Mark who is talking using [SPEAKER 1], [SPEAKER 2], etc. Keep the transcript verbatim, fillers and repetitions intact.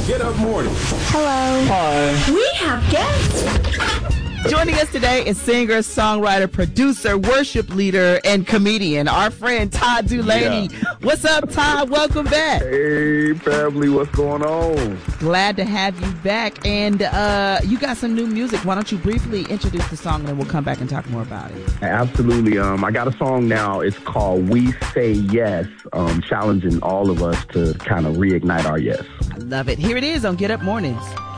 [SPEAKER 1] Get Up Morning.
[SPEAKER 2] Hello.
[SPEAKER 3] Hi.
[SPEAKER 4] We have guests.
[SPEAKER 5] Joining us today is singer, songwriter, producer, worship leader, and comedian, our friend Todd Dulaney. Yeah. What's up, Todd? Welcome back.
[SPEAKER 6] Hey, family. What's going on?
[SPEAKER 5] Glad to have you back. And uh, you got some new music. Why don't you briefly introduce the song, and then we'll come back and talk more about it.
[SPEAKER 6] Absolutely. Um, I got a song now. It's called We Say Yes, um, challenging all of us to kind of reignite our yes.
[SPEAKER 5] I love it. Here it is on Get Up Mornings.